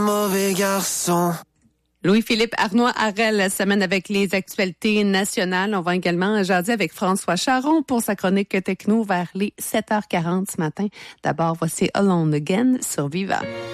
Mauvais garçon. Louis-Philippe Arnois-Harel s'amène avec les actualités nationales. On va également jaser avec François Charon pour sa chronique techno vers les 7h40 ce matin. D'abord, voici Alone Again sur Viva.